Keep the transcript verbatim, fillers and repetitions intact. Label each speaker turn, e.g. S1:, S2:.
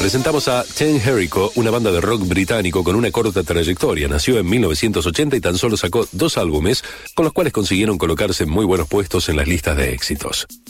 S1: Presentamos a Ten Jericho, una banda de rock británico con una corta trayectoria. Nació en mil novecientos ochenta y tan solo sacó dos álbumes, con los cuales consiguieron colocarse en muy buenos puestos en las listas de éxitos.